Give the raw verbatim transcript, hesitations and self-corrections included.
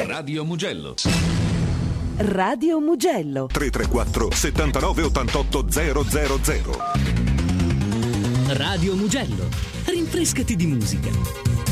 Radio Mugello. Radio Mugello. tre tre quattro settantanove ottantotto zero zero zero. Radio Mugello. Rinfrescati di musica.